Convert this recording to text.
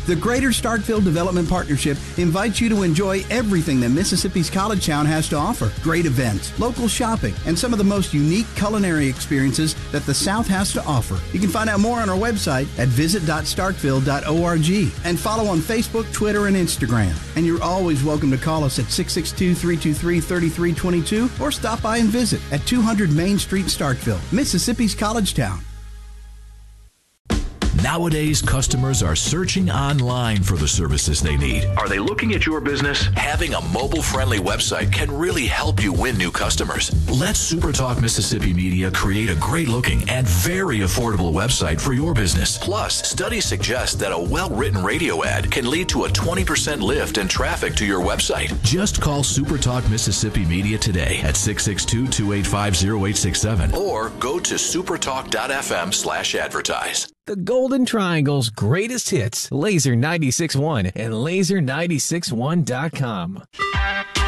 The Greater Starkville Development Partnership invites you to enjoy everything that Mississippi's College Town has to offer. Great events, local shopping, and some of the most unique culinary experiences that the South has to offer. You can find out more on our website at visit.starkville.org and follow on Facebook, Twitter, and Instagram. And you're always welcome to call us at 662-323-3322 or stop by and visit at 200 Main Street, Starkville, Mississippi's College Town. Nowadays, customers are searching online for the services they need. Are they looking at your business? Having a mobile-friendly website can really help you win new customers. Let SuperTalk Mississippi Media create a great-looking and very affordable website for your business. Plus, studies suggest that a well-written radio ad can lead to a 20% lift in traffic to your website. Just call SuperTalk Mississippi Media today at 662-285-0867 or go to supertalk.fm/advertise. The Golden Triangle's greatest hits, Laser 96.1 and Laser961.com.